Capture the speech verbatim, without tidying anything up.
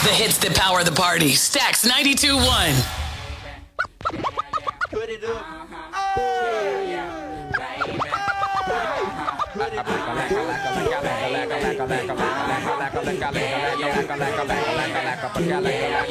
The hits that power the party. Stax ninety-two point one. Put it up.